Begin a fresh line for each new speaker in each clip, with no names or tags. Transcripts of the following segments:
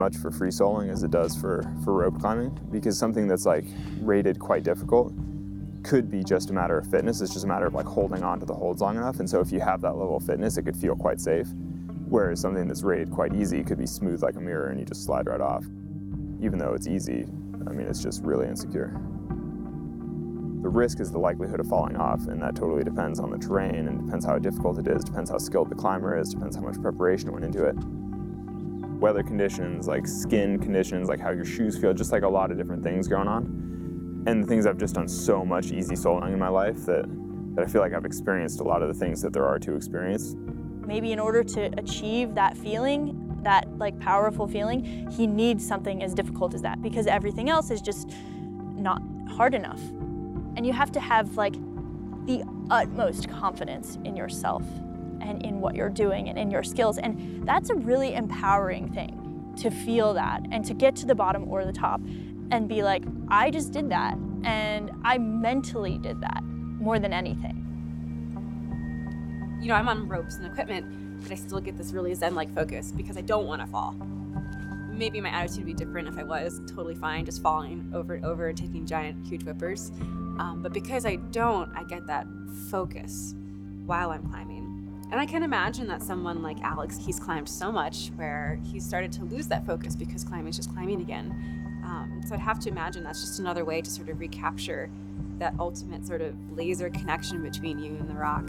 much for free soloing as it does for rope climbing, because something that's like rated quite difficult could be just a matter of fitness. It's just a matter of like holding on to the holds long enough. And so if you have that level of fitness, it could feel quite safe. Whereas something that's rated quite easy could be smooth like a mirror and you just slide right off. Even though it's easy, I mean, it's just really insecure. The risk is the likelihood of falling off, and that totally depends on the terrain and depends how difficult it is, depends how skilled the climber is, depends how much preparation went into it. Weather conditions, like skin conditions, like how your shoes feel, just like a lot of different things going on. And the things I've just done so much easy soloing in my life that I feel like I've experienced a lot of the things that there are to experience.
Maybe in order to achieve that feeling, that like powerful feeling, he needs something as difficult as that, because everything else is just not hard enough. And you have to have like the utmost confidence in yourself and in what you're doing and in your skills. And that's a really empowering thing, to feel that and to get to the bottom or the top and be like, I just did that, and I mentally did that more than anything.
You know, I'm on ropes and equipment, but I still get this really zen-like focus because I don't want to fall. Maybe my attitude would be different if I was totally fine just falling over and over and taking giant, huge whippers. But because I don't, I get that focus while I'm climbing. And I can imagine that someone like Alex, he's climbed so much where he's started to lose that focus because climbing is just climbing again. So I'd have to imagine that's just another way to sort of recapture that ultimate sort of laser connection between you and the rock.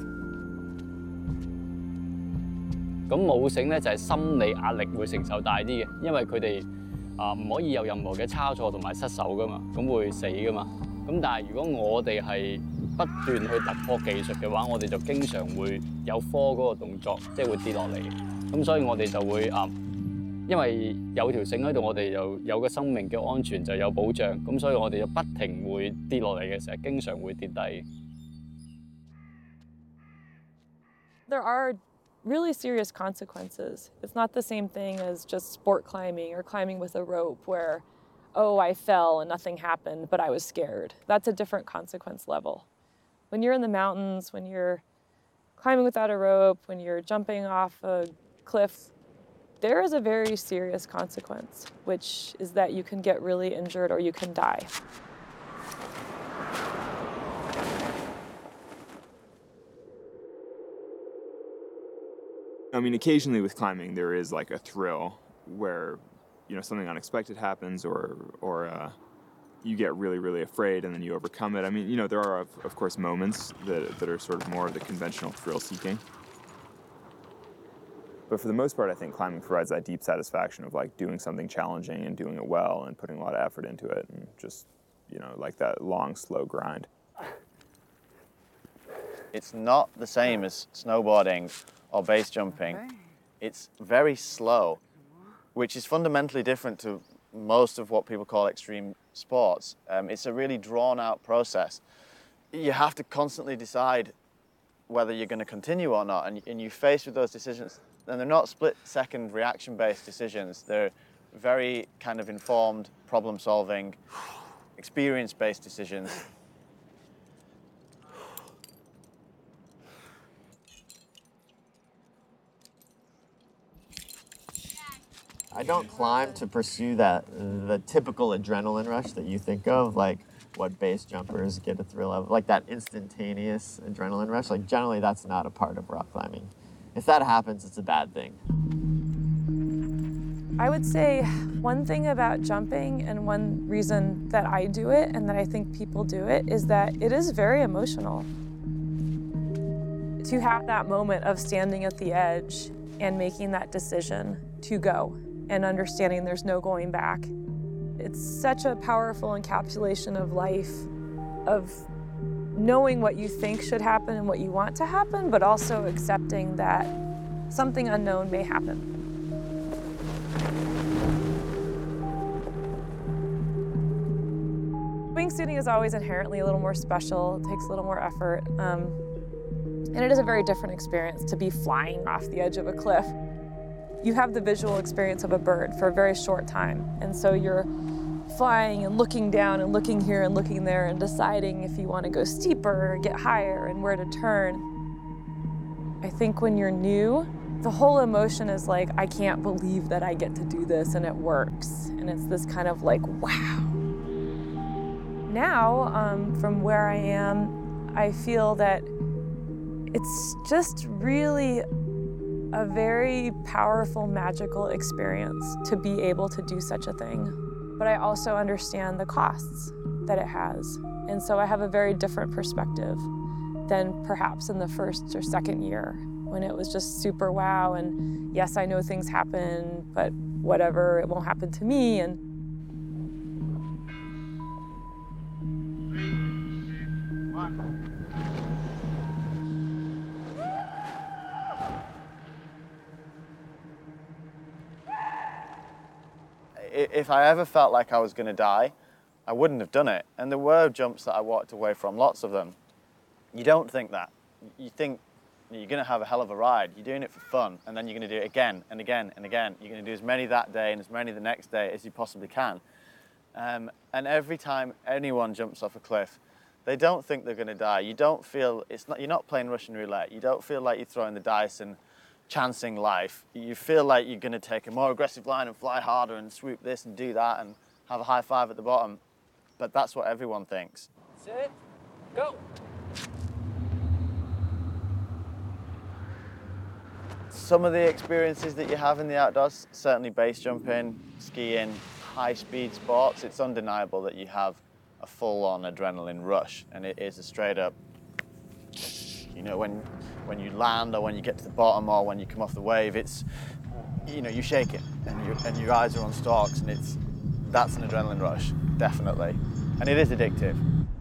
咁舞繩咧就係心理壓力會承受大啲嘅，因為佢哋唔可以有任何嘅差錯同埋失手噶嘛，咁會死噶嘛。咁但係如果我哋係不斷去突破技術嘅話，我哋就經常會有科嗰個動作，即係會跌落嚟。咁所以我哋就會因為有條繩喺度，我哋就有個生命嘅安全就有保障。咁所以我哋就不停會跌落嚟嘅時候，經常會跌低。
There are really serious consequences. It's not the same thing as just sport climbing or climbing with a rope where, oh, I fell and nothing happened, but I was scared. That's a different consequence level. When you're in the mountains, when you're climbing without a rope, when you're jumping off a cliff, there is a very serious consequence, which is that you can get really injured or you can die.
I mean, occasionally with climbing, there is like a thrill where, you know, something unexpected happens or you get really, really afraid and then you overcome it. I mean, you know, there are, of course, moments that are sort of more of the conventional thrill-seeking. But for the most part, I think climbing provides that deep satisfaction of like doing something challenging and doing it well and putting a lot of effort into it and just, you know, like that long, slow grind.
It's not the same as snowboarding or base jumping. It's very slow, which is fundamentally different to most of what people call extreme sports. It's a really drawn out process. You have to constantly decide whether you're going to continue or not, and you're faced with those decisions. And they're not split-second reaction-based decisions. They're very kind of informed, problem-solving, experience-based decisions. I don't climb to pursue the typical adrenaline rush that you think of, like what base jumpers get a thrill of, like that instantaneous adrenaline rush. Like generally that's not a part of rock climbing. If that happens, it's a bad thing.
I would say one thing about jumping and one reason that I do it and that I think people do it is that it is very emotional. To have that moment of standing at the edge and making that decision to go and understanding there's no going back. It's such a powerful encapsulation of life, of knowing what you think should happen and what you want to happen, but also accepting that something unknown may happen. Wingsuiting is always inherently a little more special, it takes a little more effort, and it is a very different experience to be flying off the edge of a cliff. You have the visual experience of a bird for a very short time, and so you're flying and looking down and looking here and looking there and deciding if you want to go steeper or get higher and where to turn. I think when you're new, the whole emotion is like, I can't believe that I get to do this and it works. And it's this kind of like, wow. Now, from where I am, I feel that it's just really a very powerful, magical experience to be able to do such a thing. But I also understand the costs that it has. And so I have a very different perspective than perhaps in the first or second year when it was just super wow. And yes, I know things happen, but whatever, it won't happen to me. And
if I ever felt like I was going to die, I wouldn't have done it. And there were jumps that I walked away from, lots of them. You don't think that. You think you're going to have a hell of a ride. You're doing it for fun, and then you're going to do it again and again and again. You're going to do as many that day and as many the next day as you possibly can. And every time anyone jumps off a cliff, they don't think they're going to die. You don't feel, you're not playing Russian roulette. You don't feel like you're throwing the dice and chancing life. You feel like you're going to take a more aggressive line and fly harder and swoop this and do that and have a high five at the bottom. But that's what everyone thinks.
Set, go.
Some of the experiences that you have in the outdoors, certainly base jumping, skiing, high-speed sports, it's undeniable that you have a full-on adrenaline rush, and it is a straight-up, you know, when you land or when you get to the bottom or when you come off the wave, it's, you know, you shake it and your eyes are on stalks, and that's an adrenaline rush, definitely, and it is addictive.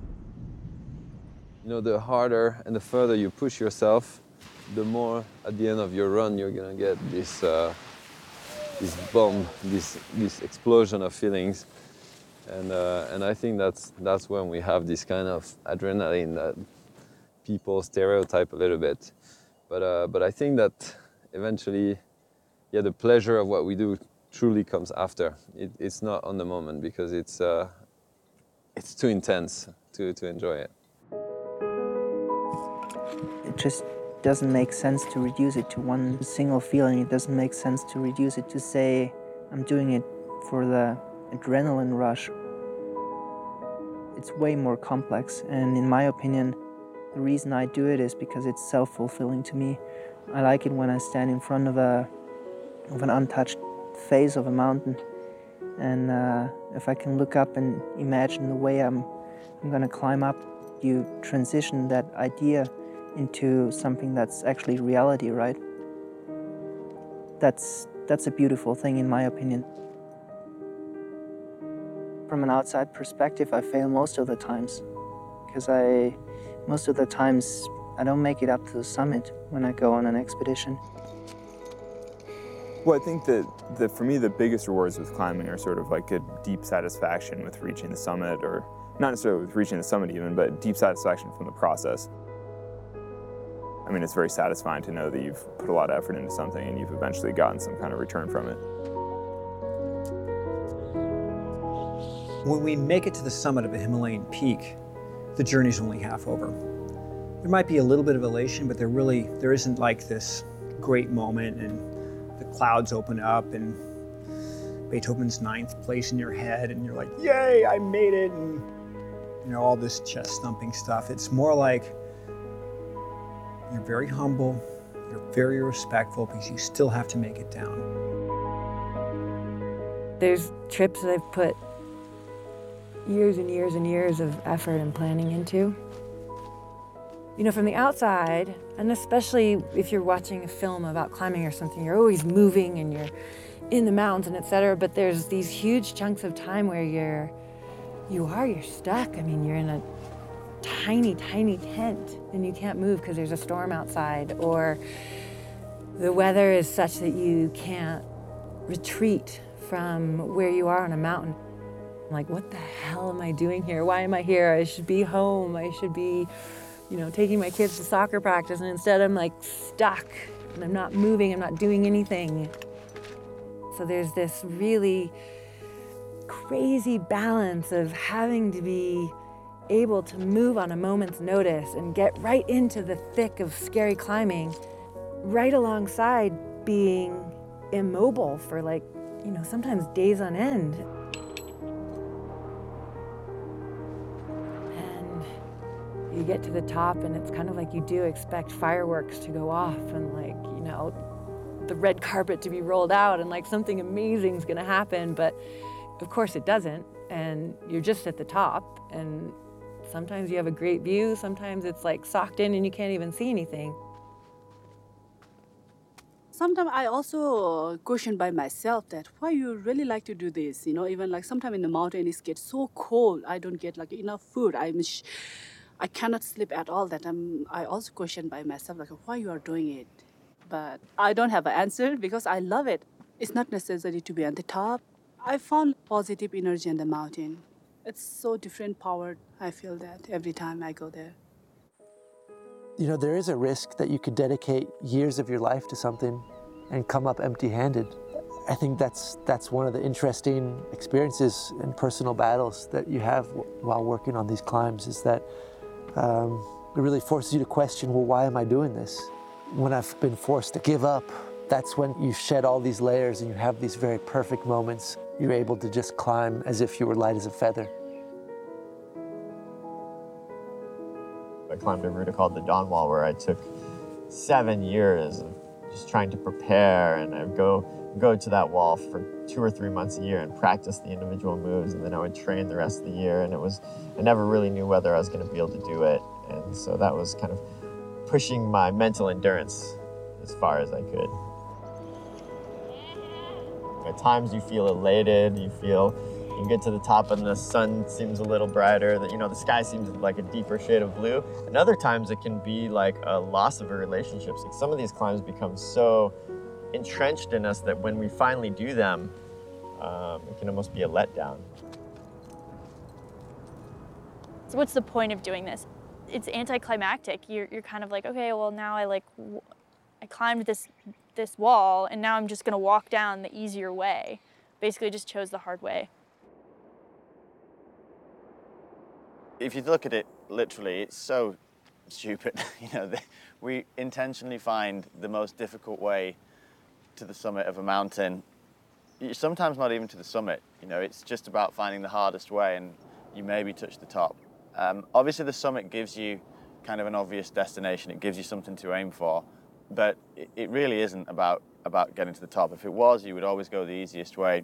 You know, the harder and the further you push yourself, the more at the end of your run you're gonna get this bomb, this explosion of feelings, and I think that's when we have this kind of adrenaline that people stereotype a little bit, but I think that eventually, yeah, the pleasure of what we do truly comes after. It's not on the moment because it's too intense to enjoy it.
It just doesn't make sense to reduce it to one single feeling. It doesn't make sense to reduce it to say, I'm doing it for the adrenaline rush. It's way more complex, and in my opinion, the reason I do it is because it's self-fulfilling to me. I like it when I stand in front of an untouched face of a mountain, and if I can look up and imagine the way I'm gonna climb up, you transition that idea into something that's actually reality, right? That's a beautiful thing in my opinion. From an outside perspective, I fail most of the times because most of the times I don't make it up to the summit when I go on an expedition.
Well, I think that for me, the biggest rewards with climbing are sort of like a deep satisfaction with reaching the summit, or not necessarily with reaching the summit even, but deep satisfaction from the process. I mean, it's very satisfying to know that you've put a lot of effort into something and you've eventually gotten some kind of return from it.
When we make it to the summit of a Himalayan peak, the journey's only half over. There might be a little bit of elation, but there isn't like this great moment and the clouds open up and Beethoven's Ninth plays in your head and you're like, yay, I made it, and you know, all this chest thumping stuff. It's more like you're very humble, you're very respectful because you still have to make it down.
There's trips that I've put years and years and years of effort and planning into. You know, from the outside, and especially if you're watching a film about climbing or something, you're always moving and you're in the mountains and etc. But there's these huge chunks of time where you're stuck. I mean, you're in a tiny, tiny tent and you can't move because there's a storm outside, or the weather is such that you can't retreat from where you are on a mountain. I'm like, what the hell am I doing here? Why am I here? I should be home. I should be, you know, taking my kids to soccer practice, and instead I'm like stuck and I'm not moving, I'm not doing anything. So there's this really crazy balance of having to be able to move on a moment's notice and get right into the thick of scary climbing, right alongside being immobile for like, sometimes days on end. And you get to the top and it's kind of like you do expect fireworks to go off and like, the red carpet to be rolled out and like something amazing is gonna happen, but of course it doesn't, and you're just at the top, and sometimes you have a great view, sometimes it's like socked in and you can't even see anything.
Sometimes I also question by myself that why you really like to do this, even like sometimes in the mountain it gets so cold, I don't get like enough food, I cannot sleep at all, that I also question by myself like why you are doing it. But I don't have an answer because I love it. It's not necessary to be on the top. I found positive energy in the mountain. It's so different power. I feel that every time I go there.
There is a risk that you could dedicate years of your life to something and come up empty-handed. I think that's one of the interesting experiences and personal battles that you have while working on these climbs, is that it really forces you to question, well, why am I doing this? When I've been forced to give up, that's when you shed all these layers and you have these very perfect moments. You're able to just climb as if you were light as a feather.
I climbed a route called the Dawn Wall where I took 7 years of just trying to prepare, and I'd go to that wall for 2 or 3 months a year and practice the individual moves, and then I would train the rest of the year, and I never really knew whether I was going to be able to do it, and so that was kind of pushing my mental endurance as far as I could. At times you feel elated, you get to the top and the sun seems a little brighter, the sky seems like a deeper shade of blue. And other times it can be like a loss of a relationship. Some of these climbs become so entrenched in us that when we finally do them, it can almost be a letdown.
So what's the point of doing this? It's anticlimactic. You're kind of like, okay, well now I climbed this wall and now I'm just gonna walk down the easier way. Basically just chose the hard way.
If you look at it literally, it's so stupid. We intentionally find the most difficult way to the summit of a mountain. Sometimes not even to the summit. It's just about finding the hardest way, and you maybe touch the top. Obviously the summit gives you kind of an obvious destination. It gives you something to aim for, but it really isn't about getting to the top. If it was, you would always go the easiest way.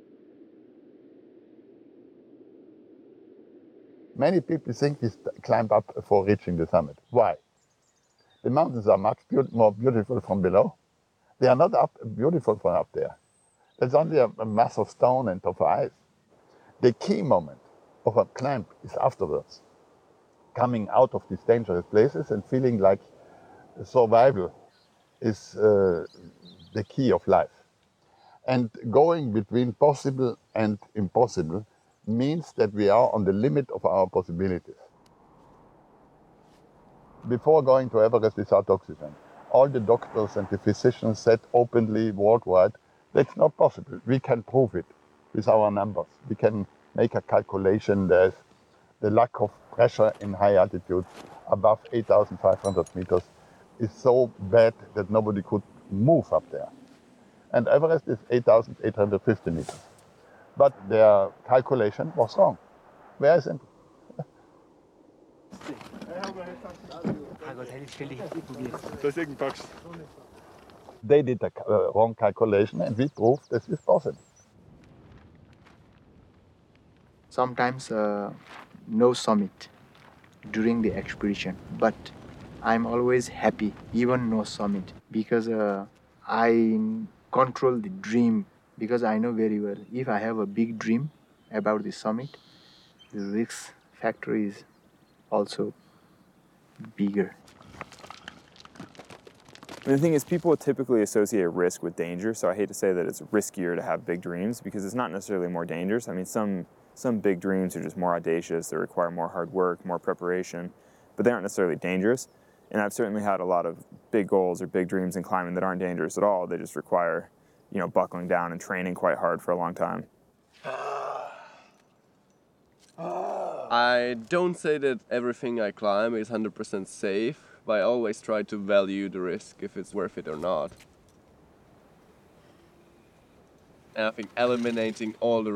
Many people think we climb up for reaching the summit. Why? The mountains are much more beautiful from below. They are not beautiful from up there. There's only a mass of stone and of ice. The key moment of a climb is afterwards. Coming out of these dangerous places and feeling like survival is the key of life. And going between possible and impossible means that we are on the limit of our possibilities. Before going to Everest without oxygen, all the doctors and the physicians said openly worldwide, that's not possible. We can prove it with our numbers. We can make a calculation. There's the lack of pressure in high altitude above 8,500 meters is so bad that nobody could move up there. And Everest is 8,850 meters. But their calculation was wrong. Very simple. They did a wrong calculation and we proved this is possible.
Sometimes no summit during the expedition, but I'm always happy, even no summit, because I control the dream, because I know very well, if I have a big dream about the summit, the risk factor is also bigger.
And the thing is, people typically associate risk with danger, so I hate to say that it's riskier to have big dreams, because it's not necessarily more dangerous. I mean, some big dreams are just more audacious, they require more hard work, more preparation, but they aren't necessarily dangerous. And I've certainly had a lot of big goals or big dreams in climbing that aren't dangerous at all. They just require, buckling down and training quite hard for a long time.
I don't say that everything I climb is 100% safe, but I always try to value the risk if it's worth it or not. and I think eliminating all the